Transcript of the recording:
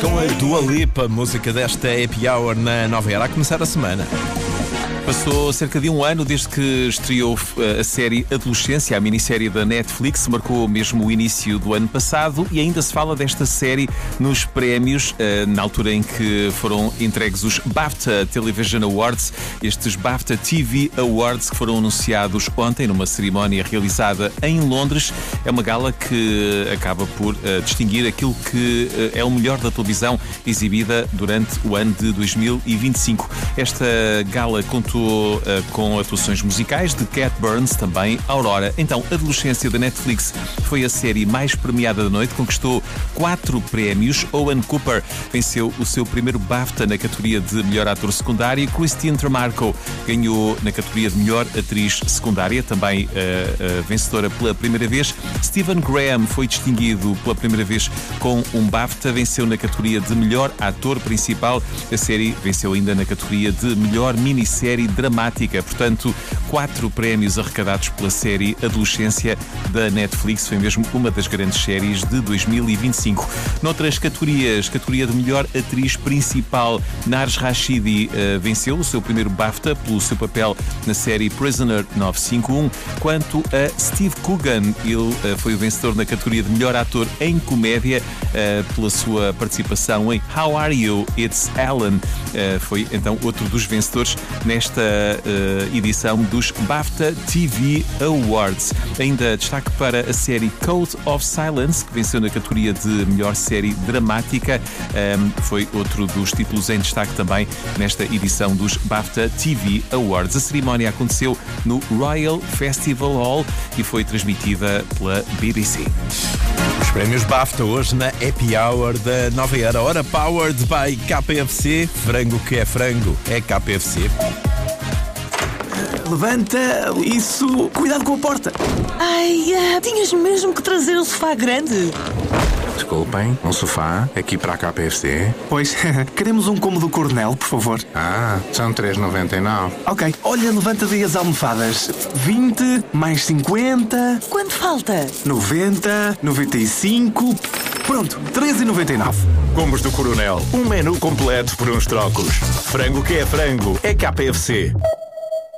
Com a Dua Lipa, música desta Happy Hour na Nova Era, a começar a semana. Passou cerca de um ano desde que estreou a série Adolescência, a minissérie da Netflix, marcou mesmo o início do ano passado e ainda se fala desta série nos prémios, na altura em que foram entregues os BAFTA Television Awards, estes BAFTA TV Awards que foram anunciados ontem numa cerimónia realizada em Londres. É uma gala que acaba por distinguir aquilo que é o melhor da televisão exibida durante o ano de 2025. Esta gala contou com atuações musicais de Cat Burns, também Aurora. Então, Adolescência da Netflix foi a série mais premiada da noite, conquistou 4 prémios. Owen Cooper venceu o seu primeiro BAFTA na categoria de melhor ator secundário. Christine Tremarco ganhou na categoria de melhor atriz secundária, também vencedora pela primeira vez. Stephen Graham foi distinguido pela primeira vez com um BAFTA, venceu na categoria de melhor ator principal. A série venceu ainda na categoria de melhor minissérie dramática. Portanto, 4 prémios arrecadados pela série Adolescência da Netflix. Foi mesmo uma das grandes séries de 2025. Noutras categorias, categoria de melhor atriz principal, Nares Rashidi venceu o seu primeiro BAFTA pelo seu papel na série Prisoner 951, quanto a Steve Coogan, ele foi o vencedor na categoria de melhor ator em comédia pela sua participação em How Are You? It's Ellen. Foi então outro dos vencedores nesta edição dos BAFTA TV Awards. Ainda destaque para a série Code of Silence, que venceu na categoria de melhor série dramática. Foi outro dos títulos em destaque também nesta edição dos BAFTA TV Awards. A cerimónia aconteceu no Royal Festival Hall e foi transmitida pela BBC. Os prémios BAFTA hoje na Happy Hour da Nova Era. Ora, powered by KFC. Frango que é frango, é KFC. Levanta, isso. Cuidado com a porta. Ai, tinhas mesmo que trazer um sofá grande. Desculpem, um sofá aqui para a KFC? Pois, queremos um cômodo coronel, por favor. São 3,99. Ok, olha, levanta daí as almofadas. 20, mais 50... Quanto falta? 90, 95... Pronto, 13,99. Combos do Coronel. Um menu completo por uns trocos. Frango que é frango, é KFC.